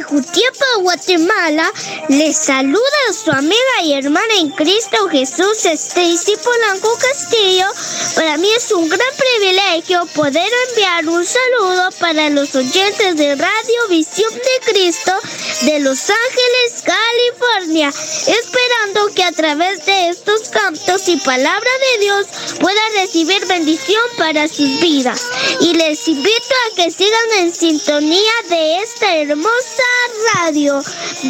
Jutiapa, Guatemala, les saluda su amiga y hermana en Cristo Jesús, Stacy Polanco Castillo. Para mí es un gran privilegio poder enviar un saludo para los oyentes de Radio Visión de Cristo de Los Ángeles, California, esperando que a través de estos cantos y palabra de Dios puedan recibir bendición para sus vidas. Y les invito a que sigan en sintonía de esta hermosa radio.